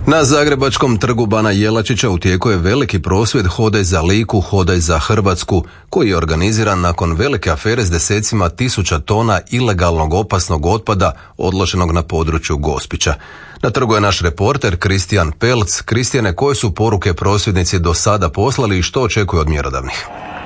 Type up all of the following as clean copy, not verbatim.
Na zagrebačkom trgu Bana Jelačića u tijeku je veliki prosvjed Hodaj za Liku, Hodaj za Hrvatsku, koji je organiziran nakon velike afere s desecima tisuća tona ilegalnog opasnog otpada odloženog na području Gospića. Na trgu je naš reporter Kristijan Pelc. Kristijane, koje su poruke prosvjednici do sada poslali i što očekuju od mjerodavnih?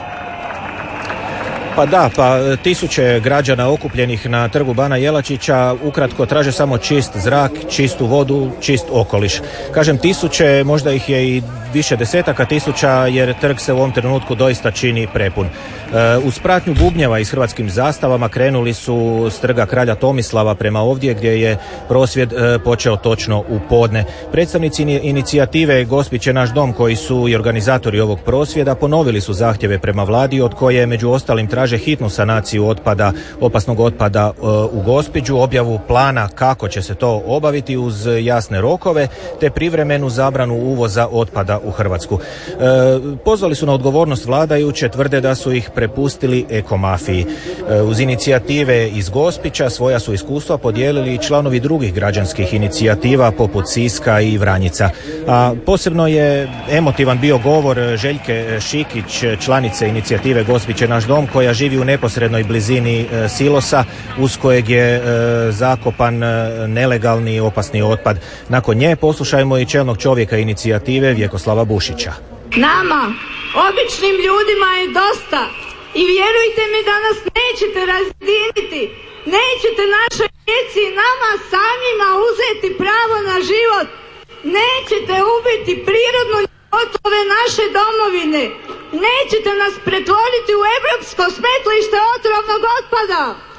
Tisuće građana okupljenih na trgu Bana Jelačića ukratko traže samo čist zrak, čistu vodu, čist okoliš. Kažem tisuće, možda ih je i više desetaka tisuća, jer trg se u ovom trenutku doista čini prepun. Uz pratnju bubnjeva i s hrvatskim zastavama krenuli su s trga Kralja Tomislava prema ovdje, gdje je prosvjed počeo točno u podne. Predstavnici inicijative Gospić je naš dom, koji su i organizatori ovog prosvjeda, ponovili su zahtjeve prema vladi, od koje među ostalim traže hitnu sanaciju opasnog otpada u Gospiću, objavu plana kako će se to obaviti uz jasne rokove, te privremenu zabranu uvoza otpada u Hrvatsku. Pozvali su na odgovornost vladajuće, tvrde da su ih prepustili ekomafiji. Uz inicijative iz Gospića svoja su iskustva podijelili i članovi drugih građanskih inicijativa poput Siska i Vranjica. A posebno je emotivan bio govor Željke Šikić, članice inicijative Gospić je naš dom, koja živi u neposrednoj blizini silosa uz kojeg je zakopan nelegalni opasni otpad. Nakon nje poslušajmo i čelnog čovjeka inicijative Vjekoslava Bušića. Nama, običnim ljudima, je dosta i vjerujte mi da nas nećete razdijeliti, nećete našoj djeci i nama samima uzeti pravo na život, nećete ubiti prirodnu ljepotu ove naše domovine, nećete nas pretvoriti u europsko smetlište otrovnog otpada.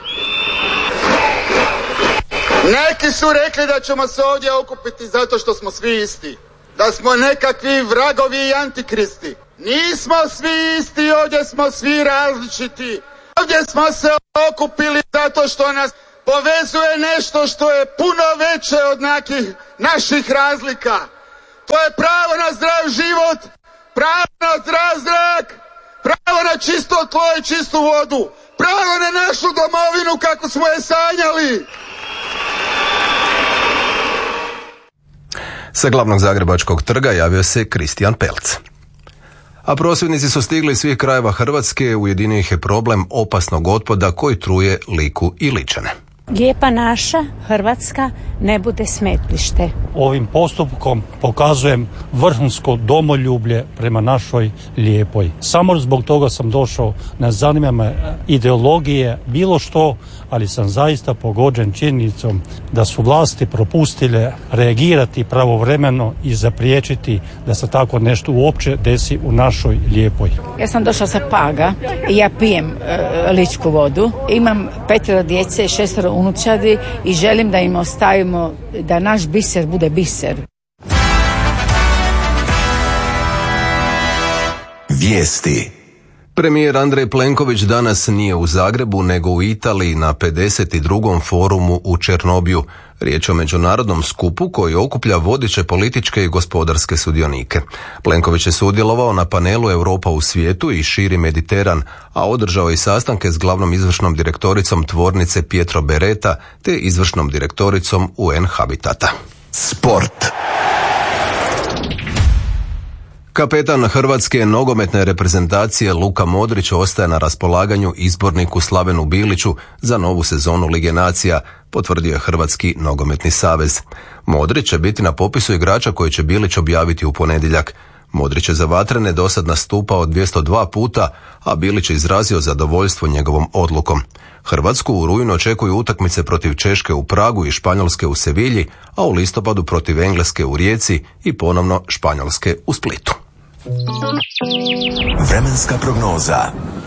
Neki su rekli da ćemo se ovdje okupiti zato što smo svi isti, da smo nekakvi vragovi i antikristi. Nismo svi isti, ovdje smo svi različiti. Ovdje smo se okupili zato što nas povezuje nešto što je puno veće od nekih naših razlika. To je pravo na zdrav život, pravo na zdrav zrak, pravo na čisto tlo i čistu vodu, pravo na našu domovinu kako smo je sanjali. Sa glavnog zagrebačkog trga javio se Kristijan Pelc. A prosvjednici su stigli iz svih krajeva Hrvatske, ujedinio ih je problem opasnog otpada koji truje Liku i Ličane. Lijepa naša Hrvatska ne bude smetlište. Ovim postupkom pokazujem vrhunsko domoljublje prema našoj Lijepoj. Samo zbog toga sam došao, ne zanima me ideologije, bilo što, ali sam zaista pogođen činjenicom da su vlasti propustile reagirati pravovremeno i zapriječiti da se tako nešto uopće desi u našoj Lijepoj. Ja sam došla sa Paga i ja pijem ličku vodu. Imam 5 djece i 6 unučadi i želim da im ostavimo da naš biser bude biser. Vijesti. Premijer Andrej Plenković danas nije u Zagrebu nego u Italiji na 52. forumu u Černobiju. Riječ o međunarodnom skupu koji okuplja vodeće političke i gospodarske sudionike. Plenković je sudjelovao na panelu Europa u svijetu i širi Mediteran, a održao i sastanke s glavnom izvršnom direktoricom tvornice Pietro Beretta te izvršnom direktoricom UN Habitata. Sport. Kapetan hrvatske nogometne reprezentacije Luka Modrić ostaje na raspolaganju izborniku Slavenu Biliću za novu sezonu Lige nacija, potvrdio je Hrvatski nogometni savez. Modrić će biti na popisu igrača koji će Bilić objaviti u ponedjeljak. Modrić je za Vatrene dosad nastupao 202 puta, a Bilić je izrazio zadovoljstvo njegovom odlukom. Hrvatsku u rujnu očekuju utakmice protiv Češke u Pragu i Španjolske u Sevilji, a u listopadu protiv Engleske u Rijeci i ponovno Španjolske u Splitu. Vremenska prognoza.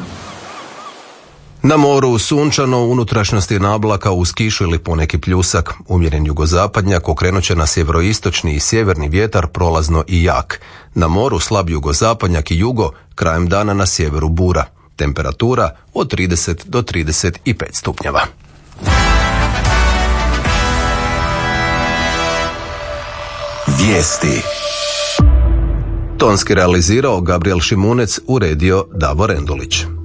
Na moru sunčano, u unutrašnjosti nablaka uz kišu ili poneki pljusak. Umjeren jugozapadnjak okrenut će na sjeveroistočni i sjeverni vjetar prolazno i jak. Na moru slab jugozapadnjak i jugo, krajem dana na sjeveru bura. Temperatura od 30 do 35 stupnjeva. Vijesti. Tonski realizirao Gabriel Šimunec, uredio Davor Endulić.